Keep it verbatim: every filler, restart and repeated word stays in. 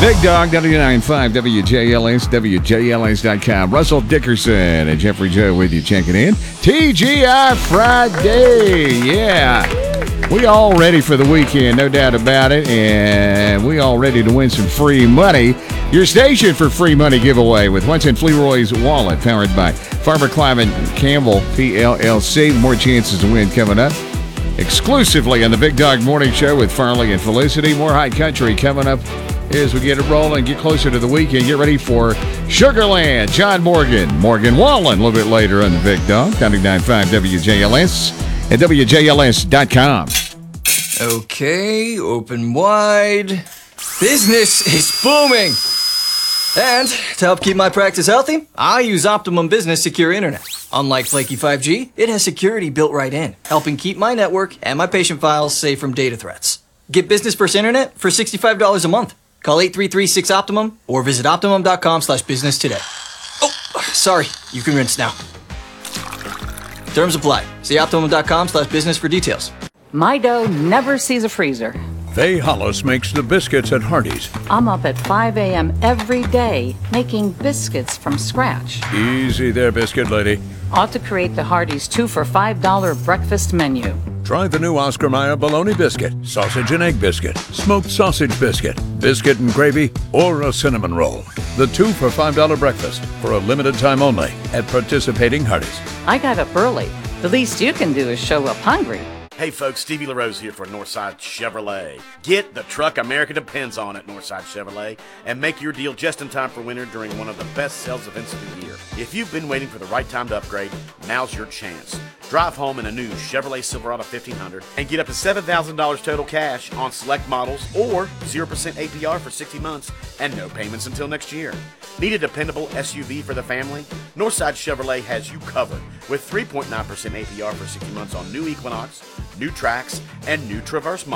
Big Dog, W ninety-five, W J L S, W J L S dot com. Russell Dickerson and Jeffrey Joe with you checking in. T G I Friday, yeah. We all ready for the weekend, no doubt about it, and we all ready to win some free money. Your station for free money giveaway with What's in Fleroy's Wallet, powered by Farmer Climate Campbell, P L L C. More chances to win coming up. Exclusively on the Big Dog Morning Show with Farley and Felicity. More high country coming up as we get it rolling, get closer to the weekend. Get ready for Sugarland. John Morgan, Morgan Wallen, a little bit later on the Big Dog. ninety-nine point five W J L S and W J L S dot com. Okay, open wide. Business is booming. And to help keep my practice healthy, I use Optimum Business Secure Internet. Unlike flaky five G, it has security built right in, helping keep my network and my patient files safe from data threats. Get Business First Internet for sixty-five dollars a month. Call eight three three six Optimum or visit optimum dot com slash business today. Oh, sorry, you can rinse now. Terms apply. See optimum dot com slash business for details. My dough never sees a freezer. Faye Hollis makes the biscuits at Hardee's. I'm up at five a.m. every day making biscuits from scratch. Easy there, biscuit lady. Ought to create the Hardee's two for five dollar breakfast menu. Try the new Oscar Mayer bologna biscuit, sausage and egg biscuit, smoked sausage biscuit, biscuit and gravy, or a cinnamon roll. The two for five dollar breakfast for a limited time only at participating Hardee's. I got up early. The least you can do is show up hungry. Hey folks, Stevie LaRose here for Northside Chevrolet. Get the truck America depends on at Northside Chevrolet and make your deal just in time for winter during one of the best sales events of the year. If you've been waiting for the right time to upgrade, now's your chance. Drive home in a new Chevrolet Silverado fifteen hundred and get up to seven thousand dollars total cash on select models or zero percent A P R for sixty months and no payments until next year. Need a dependable S U V for the family? Northside Chevrolet has you covered with three point nine percent A P R for sixty months on new Equinox, new Trax, and new Traverse models.